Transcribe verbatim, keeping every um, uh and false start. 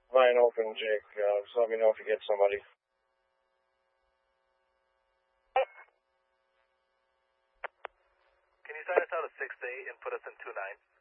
Line open, Jake. Uh, just let me know if you get somebody. Can you sign us out of six eight and put us in two nine?